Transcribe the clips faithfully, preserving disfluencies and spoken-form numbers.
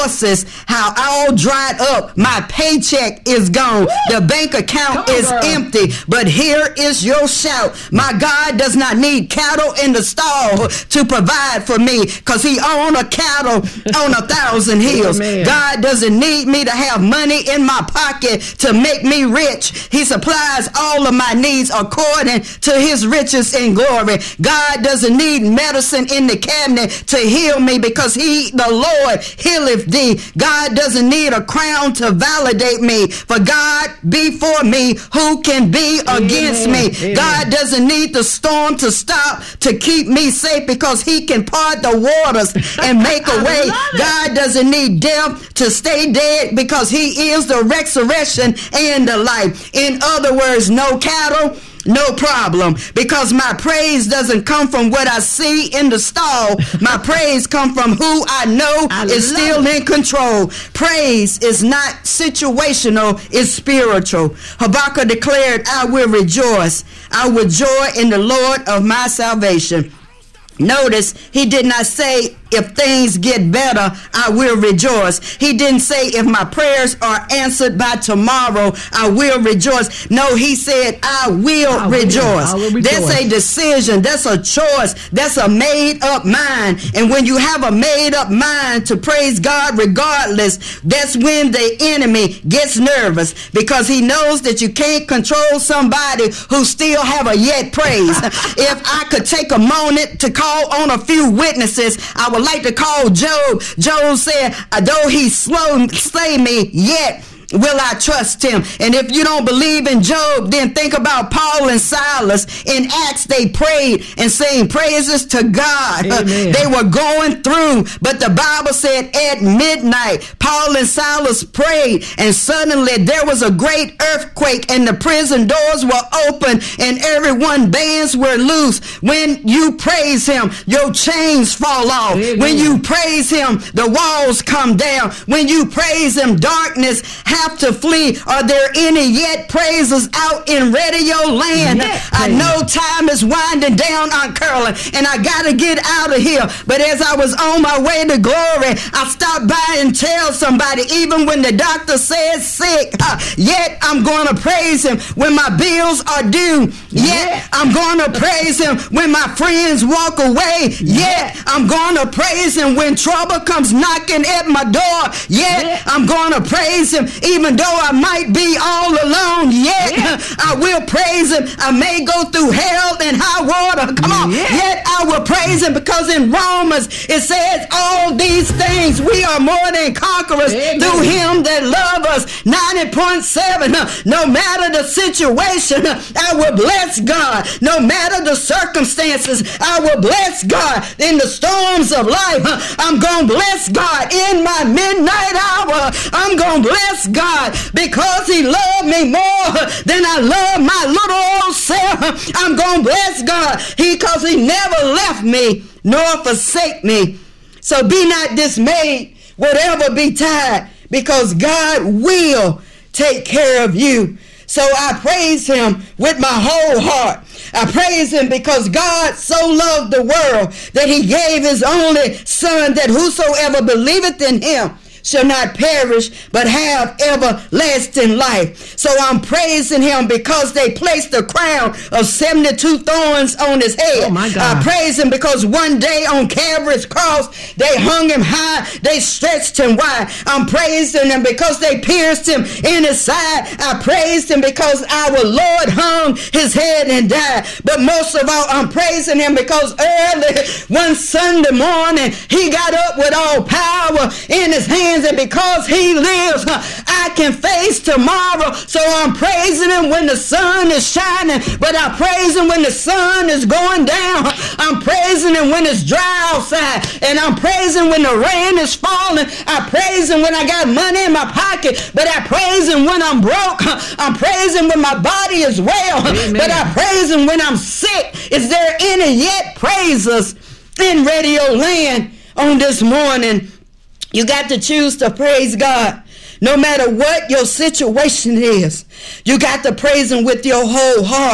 how all dried up my paycheck is gone. The bank account on, is girl. empty. But here is your shout. My God does not need cattle in the stall to provide for me, because he own a cattle on a thousand hills. Amen. God doesn't need me to have money in my pocket to make me rich. He supplies all of my needs according to his riches in glory. God doesn't need medicine in the cabinet to heal me, because he, the Lord, healeth thee. God doesn't need a crown to validate me, for God be for me, who can be against Amen. me? Amen. God doesn't need the storm to stop to keep me safe, because he can part the waters and make a way. God doesn't need death to stay dead, because he is the resurrection and the life. In other words, no cattle, no problem, because my praise doesn't come from what I see in the stall. My praise comes from who I know I is still it. in control. Praise is not situational, it's spiritual. Habakkuk declared, I will rejoice. I will joy in the Lord of my salvation. Notice he did not say, if things get better, I will rejoice. He didn't say, if my prayers are answered by tomorrow, I will rejoice. No, he said, I will, I rejoice. Will. I will rejoice. That's a decision. That's a choice. That's a made up mind. And when you have a made up mind to praise God regardless, that's when the enemy gets nervous, because he knows that you can't control somebody who still have a yet praise. If I could take a moment to call on a few witnesses, I would like to call Job. Job said, though he slow slay me, yet will I trust him. And if you don't believe in Job, then think about Paul and Silas. In Acts, they prayed and sang praises to God. Amen. They were going through, but the Bible said at midnight, Paul and Silas prayed, and suddenly there was a great earthquake, and the prison doors were open, and everyone's bands were loose. When you praise him, your chains fall off. Amen. When you praise him, the walls come down. When you praise him, darkness has have to flee. Are there any yet praisers out in radio land? Yes, I know time is winding down on Curling, and I got to get out of here. But as I was on my way to glory, I stopped by and tell somebody, even when the doctor says sick, uh, yet I'm going to praise him when my bills are due. Yet yeah. I'm going to praise him when my friends walk away. Yet yeah. I'm going to praise him when trouble comes knocking at my door. Yet yeah. I'm going to praise him even though I might be all alone. Yet yeah. I will praise him. I may go through hell and high water. Come on. Yeah. Yet I will praise him, because in Romans it says all these things we are more than conquerors Amen. Through him that love us. ninety point seven. No matter the situation, I will bless God. No matter the circumstances, I will bless God. In the storms of life, I'm going to bless God. In my midnight hour, I'm going to bless God, because he loved me more than I love my little old self. I'm going to bless God because he never left me nor forsake me. So be not dismayed, whatever betide, because God will take care of you. So I praise him with my whole heart. I praise him because God so loved the world that he gave his only son, that whosoever believeth in him shall not perish, but have everlasting life. So I'm praising him because they placed the crown of seventy-two thorns on his head. Oh my God. I praise him because one day on Calvary's cross, they hung him high, they stretched him wide. I'm praising him because they pierced him in his side. I praised him because our Lord hung his head and died. But most of all, I'm praising him because early one Sunday morning, he got up with all power in his hand. And because he lives, I can face tomorrow. So I'm praising him when the sun is shining, but I praise him when the sun is going down. I'm praising him when it's dry outside, and I'm praising when the rain is falling. I praise him when I got money in my pocket, but I praise him when I'm broke. I'm praising when my body is well, Amen. But I praise him when I'm sick. Is there any yet praisers in radio land on this morning? You got to choose to praise God. No matter what your situation is, you got to praise him with your whole heart,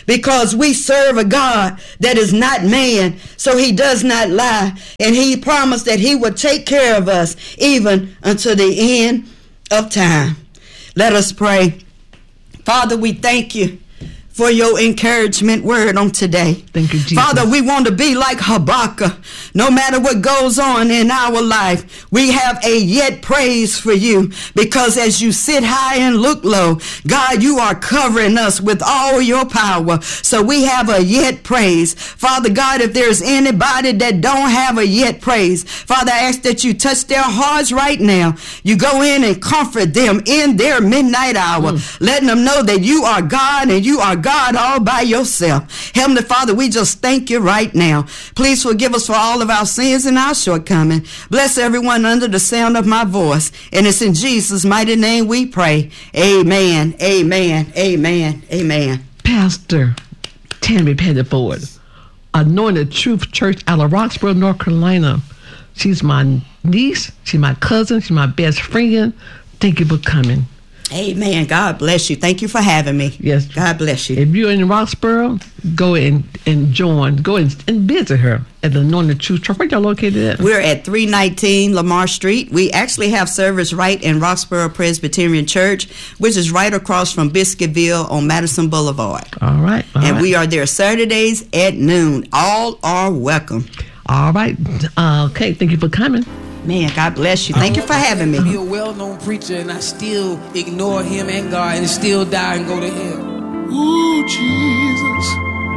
because we serve a God that is not man, so he does not lie. And he promised that he would take care of us even until the end of time. Let us pray. Father, we thank you for your encouragement word on today. Thank you, Jesus. Father, we want to be like Habakkuk. No matter what goes on in our life, we have a yet praise for you, because as you sit high and look low, God, you are covering us with all your power. So we have a yet praise. Father God, if there's anybody that don't have a yet praise, Father, I ask that you touch their hearts right now. You go in and comfort them in their midnight hour, mm. letting them know that you are God and you are God all by yourself. Heavenly Father, we just thank you right now. Please forgive us for all of our sins and our shortcomings. Bless everyone under the sound of my voice. And it's in Jesus' mighty name we pray. Amen, amen, amen, amen. Pastor Tammy Pettiford, Anointed Truth Church out of Roxborough, North Carolina. She's my niece. She's my cousin. She's my best friend. Thank you for coming. Amen. God bless you. Thank you for having me. Yes. God bless you. If you're in Roxborough, go and, and join. Go and, and visit her at the Anointed Truth Church. Where y'all located at? We're at three nineteen Lamar Street. We actually have service right in Roxborough Presbyterian Church, which is right across from Biscuitville on Madison Boulevard. All right. All and right. we are there Saturdays at noon. All are welcome. All right. Uh, okay. Thank you for coming. Man, God bless you. Thank you for having me. Be a well-known preacher and I still ignore him and God and still die and go to hell. Ooh, Jesus.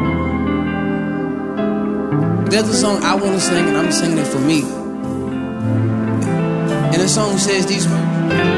There's a song I want to sing and I'm singing it for me. And the song says these words.